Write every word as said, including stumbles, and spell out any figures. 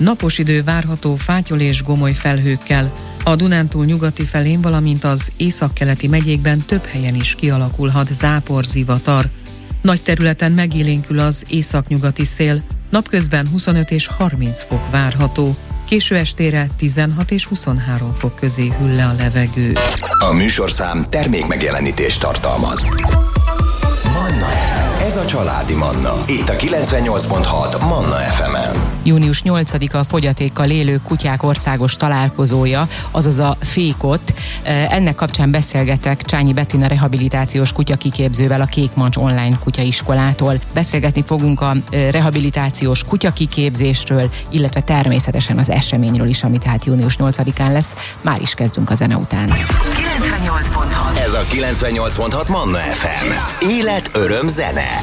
Napos idő várható fátyol és gomoly felhőkkel. A Dunántúl nyugati felén, valamint az északkeleti megyékben több helyen is kialakulhat záporzivatar. Nagy területen megélénkül az északnyugati szél, napközben huszonöt és harminc fok várható. Késő estére tizenhat és huszonhárom fok közé hűl le a levegő. A műsorszám termék megjelenítést tartalmaz. Manna ef em. Ez a családi Manna. Itt a kilencvennyolc pont hat Manna ef emen. június nyolcadika a fogyatékkal élő kutyák országos találkozója, azaz a fékot. Ennek kapcsán beszélgetek Csányi Bettina rehabilitációs kutyakiképzővel a Kékmancs online kutyaiskolától. Beszélgetni fogunk a rehabilitációs kutyakiképzésről, illetve természetesen az eseményről is, ami tehát június nyolcadikán lesz. Már is kezdünk a zene után. kilencvennyolc pont hat. Ez a kilencvennyolc pont hat Manna ef em. Élet, öröm, zene.